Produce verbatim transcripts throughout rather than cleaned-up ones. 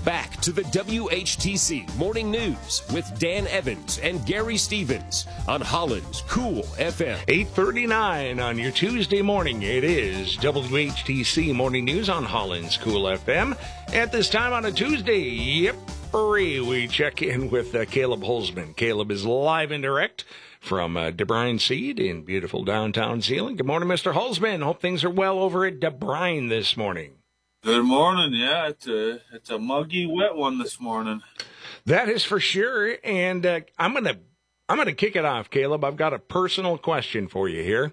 back to the W H T C Morning News with Dan Evans and Gary Stevens on Holland's Cool F M. eight thirty-nine on your Tuesday morning. It is W H T C Morning News on Holland's Cool F M. At this time on a Tuesday, yep, we check in with uh, Caleb Holzman. Caleb is live and direct from uh, DeBrine Seed in beautiful downtown Zeeland. Good morning, Mister Holzman. Hope things are well over at DeBrine this morning. Good morning. Yeah, it's a it's a muggy, wet one this morning. That is for sure. And uh, I'm gonna I'm gonna kick it off, Caleb. I've got a personal question for you here.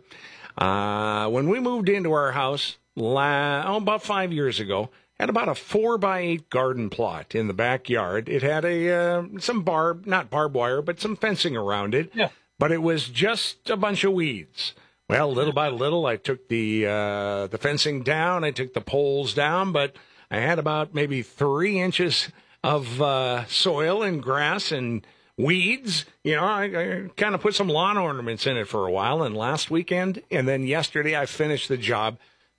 Uh, when we moved into our house la- oh, about five years ago, had about a four by eight garden plot in the backyard. It had a uh, some barb, not barbed wire, but some fencing around it. Yeah. But it was just a bunch of weeds. Well, little by little, I took the uh, the fencing down. I took the poles down, but I had about maybe three inches of uh, soil and grass and weeds. You know, I, I kind of put some lawn ornaments in it for a while. And last weekend, and then yesterday, I finished the job.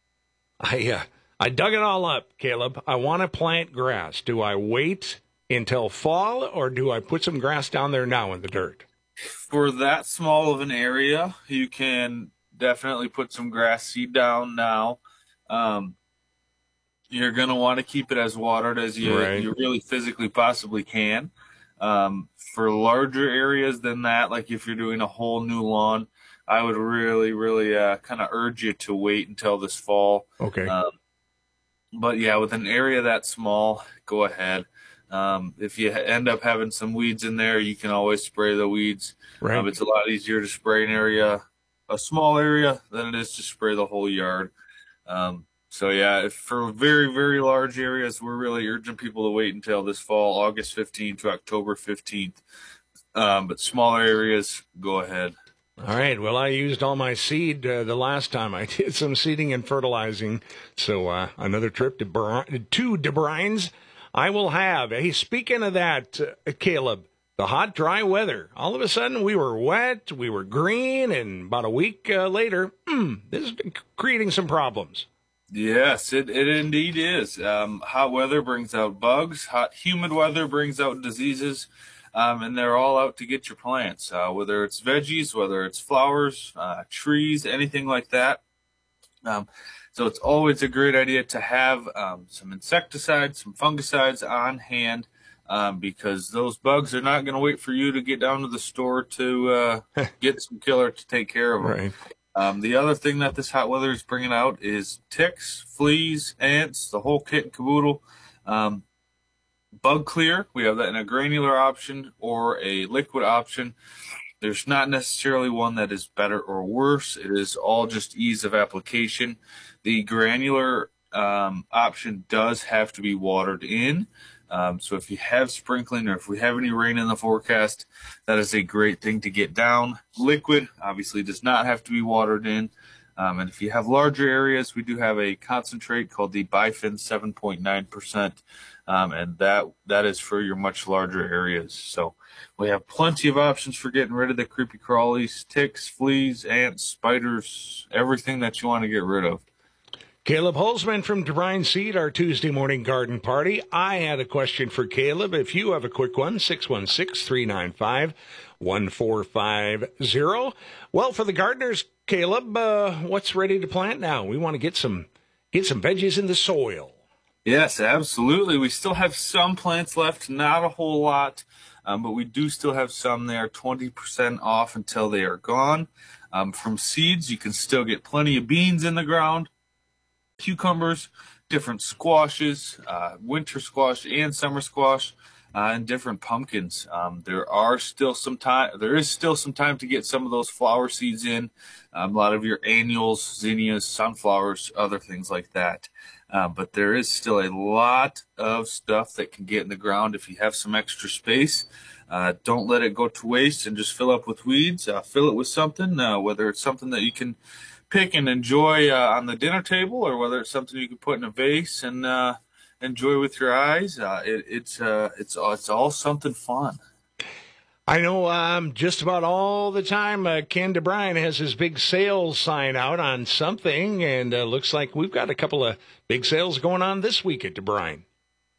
I uh, I dug it all up, Caleb. I want to plant grass. Do I wait until fall, or do I put some grass down there now in the dirt? For that small of an area, you can definitely put some grass seed down now. Um, you're going to want to keep it as watered as you, right. you really physically possibly can. Um, for larger areas than that, like if you're doing a whole new lawn, I would really, really uh, kind of urge you to wait until this fall. Okay. Um, but, yeah, with an area that small, go ahead. Um, if you end up having some weeds in there, you can always spray the weeds. Right. Um, it's a lot easier to spray an area, a small area, than it is to spray the whole yard. Um, so, yeah, if for very, very large areas, we're really urging people to wait until this fall, August fifteenth to October fifteenth. Um, but smaller areas, go ahead. All right. Well, I used all my seed uh, the last time I did some seeding and fertilizing. So uh, another trip to, Bur- to DeBrine's. I will have. Hey, speaking of that, uh, Caleb, the hot, dry weather. All of a sudden, we were wet, we were green, and about a week uh, later, mm, this is creating some problems. Yes, it, it indeed is. Um, hot weather brings out bugs. Hot, humid weather brings out diseases, um, and they're all out to get your plants, uh, whether it's veggies, whether it's flowers, uh, trees, anything like that. Um, So it's always a great idea to have um, some insecticides, some fungicides on hand, um, because those bugs are not going to wait for you to get down to the store to uh, get some killer to take care of them. Right. Um, the other thing that this hot weather is bringing out is ticks, fleas, ants, the whole kit and caboodle. Um, Bug Clear, we have that in a granular option or a liquid option. There's not necessarily one that is better or worse. It is all just ease of application. The granular um, option does have to be watered in. Um, so if you have sprinkling or if we have any rain in the forecast, that is a great thing to get down. Liquid obviously does not have to be watered in. Um, and if you have larger areas, we do have a concentrate called the Bifin seven point nine percent. Um, and that that is for your much larger areas. So we have plenty of options for getting rid of the creepy crawlies, ticks, fleas, ants, spiders, everything that you want to get rid of. Caleb Holzman from DeBrine Seed, our Tuesday morning garden party. I had a question for Caleb. If you have a quick one, six one six, three nine five, one four five zero. Well, for the gardeners, Caleb, uh, what's ready to plant now? We want to get some get some veggies in the soil. Yes, absolutely. We still have some plants left, not a whole lot, um, but we do still have some. They are twenty percent off until they are gone. Um, from seeds, you can still get plenty of beans in the ground, cucumbers, different squashes, uh, winter squash and summer squash, uh, and different pumpkins. Um, there are still some time. There is still some time to get some of those flower seeds in. Um, a lot of your annuals, zinnias, sunflowers, other things like that. Uh, but there is still a lot of stuff that can get in the ground if you have some extra space. Uh, don't let it go to waste and just fill up with weeds. Uh, fill it with something, uh, whether it's something that you can pick and enjoy uh, on the dinner table, or whether it's something you can put in a vase and uh, enjoy with your eyes. Uh, it, it's uh, it's it's all something fun. I know um, just about all the time uh, Ken DeBrine has his big sales sign out on something, and uh, looks like we've got a couple of big sales going on this week at DeBrine.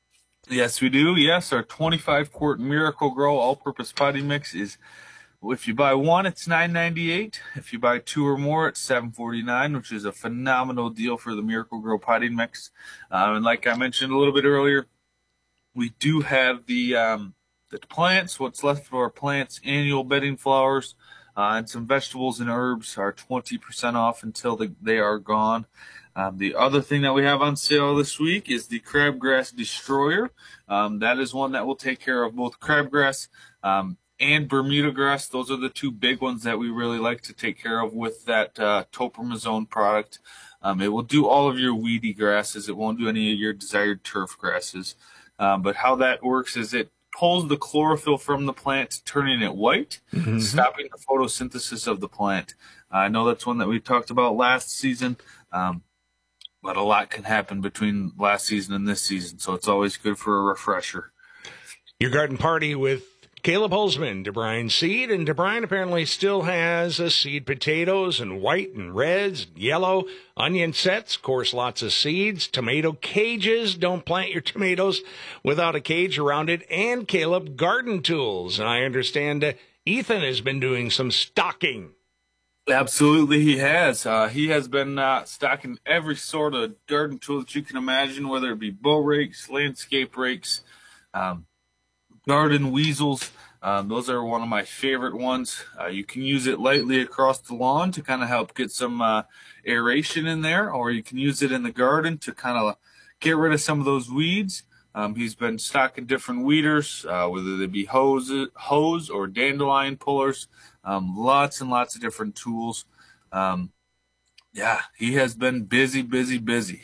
Yes, we do. Yes, our twenty-five quart Miracle Grow all-purpose potting mix is, if you buy one, it's nine ninety-eight. If you buy two or more, it's seven forty-nine, which is a phenomenal deal for the Miracle Grow potting mix. Um, and like I mentioned a little bit earlier, we do have the um, the plants, what's left of our plants, annual bedding flowers, uh, and some vegetables and herbs are twenty percent off until the, they are gone. Um, the other thing that we have on sale this week is the Crabgrass Destroyer. Um, that is one that will take care of both crabgrass um, and Bermuda grass. Those are the two big ones that we really like to take care of with that uh, Topramazone product. Um, it will do all of your weedy grasses. It won't do any of your desired turf grasses. Um, but how that works is it pulls the chlorophyll from the plant, turning it white, mm-hmm. stopping the photosynthesis of the plant. Uh, I know that's one that we talked about last season. Um, But a lot can happen between last season and this season, so it's always good for a refresher. Your garden party with Caleb Holzman, DeBrine Seed, and DeBrine apparently still has uh, seed potatoes and white and reds, and yellow, onion sets, of course, lots of seeds, tomato cages. Don't plant your tomatoes without a cage around it, and Caleb garden tools. And I understand uh, Ethan has been doing some stocking. Absolutely, he has. Uh, he has been uh, stocking every sort of garden tool that you can imagine, whether it be bow rakes, landscape rakes, um, garden weasels. Um, those are one of my favorite ones. Uh, you can use it lightly across the lawn to kind of help get some uh, aeration in there, or you can use it in the garden to kind of get rid of some of those weeds. Um, he's been stocking different weeders, uh, whether they be hose, hose or dandelion pullers. Um, lots and lots of different tools. Um, yeah, he has been busy, busy, busy.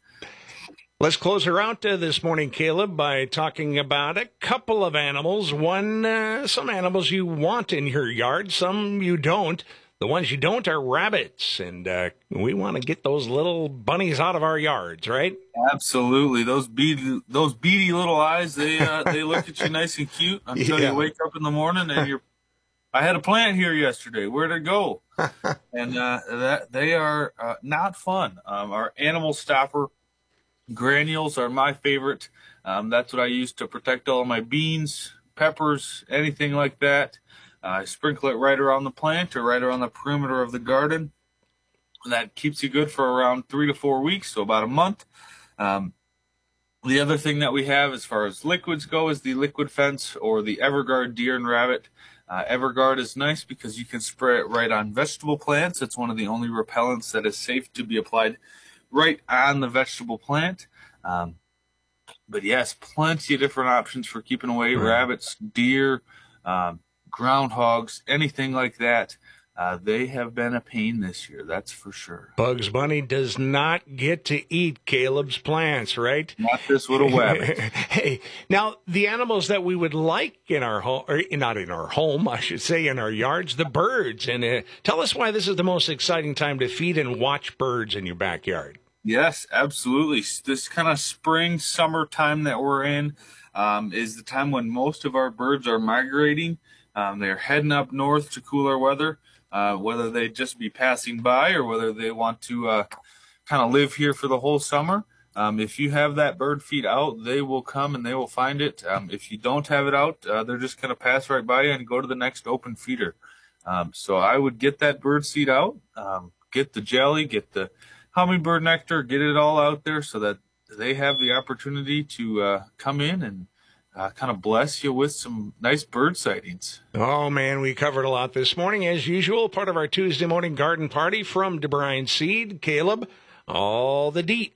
Let's close her out uh, this morning, Caleb, by talking about a couple of animals. One, uh, some animals you want in your yard, some you don't. The ones you don't are rabbits, and uh, we want to get those little bunnies out of our yards, right? Absolutely. Those beady, those beady little eyes, they uh, they look at you nice and cute until yeah. you wake up in the morning and you're, I had a plant here yesterday. Where'd it go? and uh, that they are uh, not fun. Um, our animal stopper granules are my favorite. Um, that's what I use to protect all of my beans, peppers, anything like that. Uh, I sprinkle it right around the plant or right around the perimeter of the garden. And that keeps you good for around three to four weeks, so about a month. Um, the other thing that we have as far as liquids go is the liquid fence or the Everguard Deer and Rabbit. Uh, Everguard is nice because you can spray it right on vegetable plants. It's one of the only repellents that is safe to be applied right on the vegetable plant. Um, but yes, plenty of different options for keeping away right. rabbits, deer, um, groundhogs, anything like that. Uh, they have been a pain this year, that's for sure. Bugs Bunny does not get to eat Caleb's plants, right? Not this little rabbit. Hey, now the animals that we would like in our home, or not in our home, I should say, in our yards, the birds. And uh, tell us why this is the most exciting time to feed and watch birds in your backyard. Yes, absolutely. This kind of spring, summer time that we're in um, is the time when most of our birds are migrating. Um, they're heading up north to cooler weather. Uh, whether they just be passing by or whether they want to uh, kind of live here for the whole summer. Um, if you have that bird feed out, they will come and they will find it. Um, if you don't have it out, uh, they're just going to pass right by you and go to the next open feeder. Um, so I would get that bird seed out, um, get the jelly, get the hummingbird nectar, get it all out there so that they have the opportunity to uh, come in and Uh, kind of bless you with some nice bird sightings. Oh, man, we covered a lot this morning. As usual, part of our Tuesday morning garden party from DeBrine Seed. Caleb, all the deets.